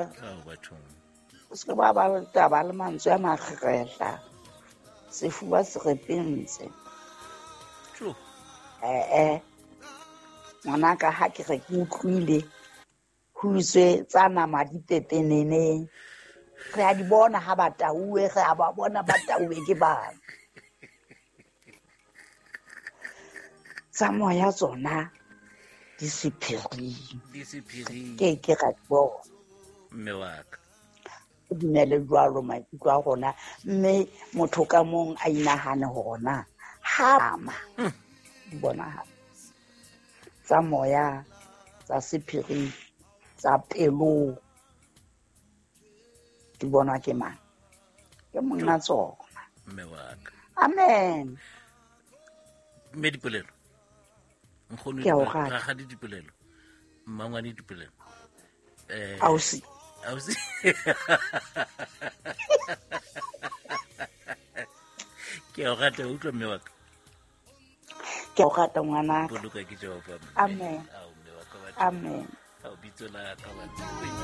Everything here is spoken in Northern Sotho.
bathong o se ba taba le mantswe a makgekgetla sefuba se repentse ngwanaka ha ke re ke utlwile ho iswe tsa nama diteteneneng re a di bona ha batauwe re a ba bona batauwe ke bana tsa moya tsona di sephiring ke ra bona mme wa ka o dumele jwalo maikutlo a rona mme motho ka mong a inahane hona ha ama di bona tsa moya tsa sephiring tsa pelo di bona ke mang ke monna tsona mme wa ka amen mme dipolelo nkgono ga di dipolelo mmangwane dipolelo ausi ke o rata utlwa mme wa ka ke o rata ngwana boloka ke Jehova amen mme wa ka amen bitso la ka